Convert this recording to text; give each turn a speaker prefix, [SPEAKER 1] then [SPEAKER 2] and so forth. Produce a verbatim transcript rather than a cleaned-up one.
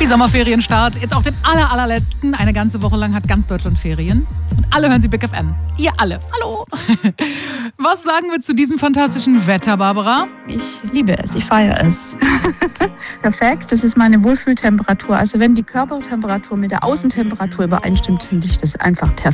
[SPEAKER 1] Happy Sommerferienstart. Jetzt auch den aller, allerletzten. Eine ganze Woche lang hat ganz Deutschland Ferien. Und alle hören Sie Big F M. Ihr alle. Hallo. Was sagen wir zu diesem fantastischen Wetter, Barbara?
[SPEAKER 2] Ich liebe es, ich feiere es. Perfekt, das ist meine Wohlfühltemperatur. Also wenn die Körpertemperatur mit der Außentemperatur übereinstimmt, finde ich das einfach perfekt.